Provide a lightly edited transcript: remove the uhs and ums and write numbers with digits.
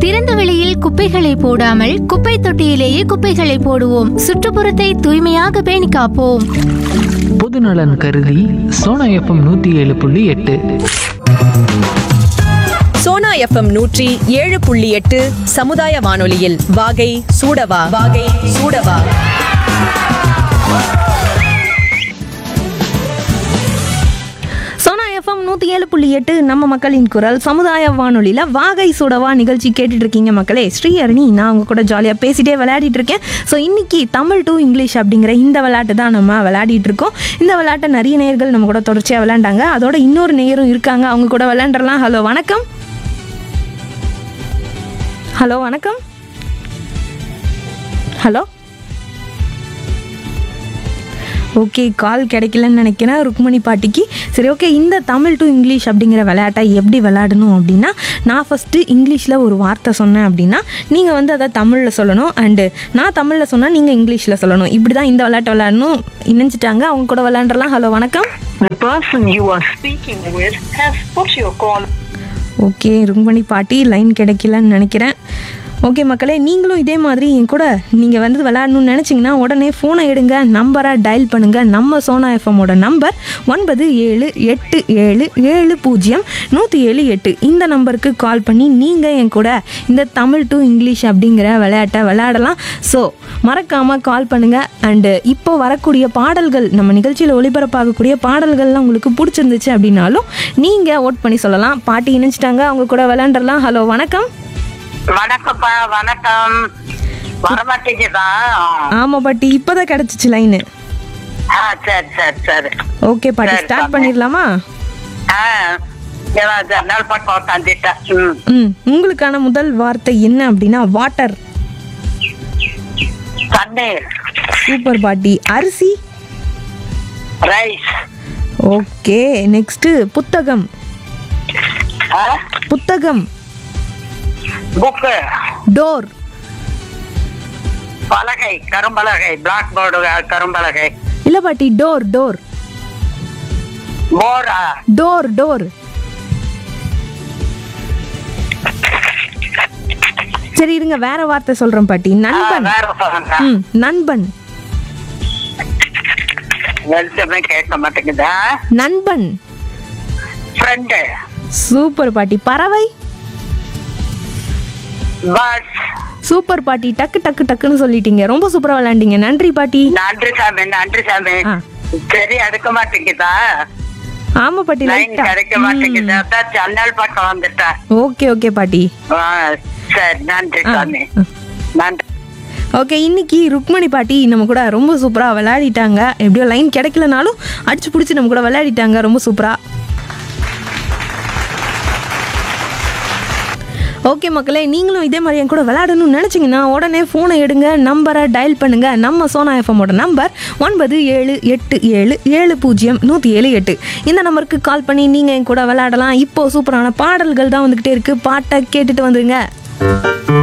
திறந்த வெளியில் குப்பைகளை போடாமல் குப்பை தொட்டியிலேயே குப்பைகளை போடுவோம். சுற்றுப்புறத்தை தூய்மையாக பேணி காப்போம். பொதுநலன் கருதி சோனா எஃப்எம் 107.8. சோனா எஃப்எம் 107.8 சமுதாய வானொலியில் வாகை சூடவா வாகை சூடவா. சோனா எஃப்எம் 107.8 நம்ம மக்களின் குரல் சமுதாய வானொலியில் வாகை சுடவா நிகழ்ச்சி கேட்டுட்டு இருக்கீங்க மக்களே. ஸ்ரீஹரணி நான் அவங்க கூட ஜாலியாக பேசிட்டே விளையாடிட்டு இருக்கேன். ஸோ இன்னைக்கு தமிழ் டு இங்கிலீஷ் அப்படிங்கிற இந்த விளையாட்டு தான் நம்ம விளையாடிட்டு இருக்கோம். இந்த விளையாட்டை நிறைய நேயர்கள் நம்ம கூட தொடர்ச்சியாக விளையாண்டாங்க. அதோட இன்னொரு நேயரும் இருக்காங்க, அவங்க கூட விளையாண்டுறலாம். ஹலோ வணக்கம். ஹலோ வணக்கம். ஹலோ. ஓகே, கால் கிடைக்கலன்னு நினைக்கிறேன் ருக்மணி பாட்டிக்கு. சரி, ஓகே. இந்த தமிழ் டு இங்கிலீஷ் அப்படிங்கிற விளையாட்டை எப்படி விளையாடணும் அப்படின்னா, நான் ஃபஸ்ட்டு இங்கிலீஷில் ஒரு வார்த்தை சொன்னேன் அப்படின்னா நீங்கள் வந்து அதை தமிழில் சொல்லணும். அண்டு நான் தமிழில் சொன்னால் நீங்கள் இங்கிலீஷில் சொல்லணும். இப்படி தான் இந்த விளையாட்டை விளையாடணும். இணைஞ்சிட்டாங்க, அவங்க கூட விளையாண்டுறலாம். ஹலோ வணக்கம். The person you are speaking with has put your call. Okay, Rukmani பாட்டி லைன் கிடைக்கலன்னு நினைக்கிறேன். ஓகே மக்களே, நீங்களும் இதே மாதிரி என் கூட நீங்கள் வந்து விளையாடணும்னு நினச்சிங்கன்னா உடனே ஃபோனை எடுங்க, நம்பரை டயல் பண்ணுங்கள். நம்ம சோனா எஃப்எம்மோட நம்பர் 9787070178. இந்த நம்பருக்கு கால் பண்ணி நீங்கள் என் கூட இந்த தமிழ் டு இங்கிலீஷ் அப்படிங்கிற விளையாட்டை விளையாடலாம். ஸோ மறக்காமல் கால் பண்ணுங்கள். அண்டு இப்போ வரக்கூடிய பாடல்கள், நம்ம நிகழ்ச்சியில் ஒளிபரப்பாகக்கூடிய பாடல்கள்லாம் உங்களுக்கு பிடிச்சிருந்துச்சு அப்படின்னாலும் நீங்கள் ஓட் பண்ணி சொல்லலாம். பாட்டி இணைச்சிட்டாங்க, அவங்க கூட விளையாண்டுறலாம். ஹலோ வணக்கம். வணக்கம்ப்பா, வணக்கம். வரமாட்டேங்குதா? ஆமா பாட்டி, இப்பதான் கிடைச்சிச்சு லைனு. சரி சரி சரி. ஓகே பாட்டி, ஸ்டார்ட் பண்ணிடலாமா? ஜன்னல் பக்கம் உட்காந்துட்டேன். உங்களுக்கான முதல் வார்த்தை என்ன அப்படின்னா வாட்டர். தண்ணீர். சூப்பர் பாட்டி. அரிசி. ரைஸ். ஓகே, நெக்ஸ்ட் புத்தகம். புத்தகம். புக்கு. டோர். பலகை, கரும்பலகை, பிளாக் போர்டு, கரும்பலகை. இல்ல பாட்டி, door. Door. Bora. Door. Door. சரி இருங்க, வேற வார்த்தை சொல்றேன் பாட்டி. நண்பன். வேற சொல்லுங்க. நண்பன். வெளிச்சமே கேட்க மாட்டேங்குதா? நண்பன். ஃப்ரெண்டு. சூப்பர் பாட்டி. பறவை. பஸ். சூப்பர் பாட்டி, டக்கு டக்கு டக்குன்னு சொல்லிட்டீங்க. ரொம்ப சூப்பரா விளையாண்டீங்க. நன்றி பாட்டி. நன்றி சாமி, நன்றி சாமி. சரி, எடுக்க மாட்டேங்குதா? ஆமா பாட்டி, லைன் கிடைக்க மாட்டேங்குது. அதான் ஜன்னல் பக்கம் வந்துட்டேன். ஓகே ஓகே பாட்டி. சரி, நன்றி சாமி, நன்றி. ஓகே, இன்னைக்கு ருக்மணி பாட்டி நம்ம கூட ரொம்ப சூப்பரா விளையாடிட்டாங்க. எப்படியோ லைன் கிடைக்கலனாலும் அடிச்சு பிடிச்சி நம்ம கூட விளையாடிட்டாங்க ரொம்ப சூப்பரா. ஓகே மக்களே, நீங்களும் இதே மாதிரி என் கூட விளையாடணும்னு நினச்சிங்கன்னா உடனே ஃபோனை எடுங்க, நம்பரை டயல் பண்ணுங்கள். நம்ம சோனா எஃப்எம்மோட நம்பர் 9787070178. இந்த நம்பருக்கு கால் பண்ணி நீங்கள் என் கூட விளையாடலாம். இப்போது சூப்பரான பாடல்கள் தான் வந்துக்கிட்டே இருக்குது. பாட்டை கேட்டுட்டு வந்துருங்க.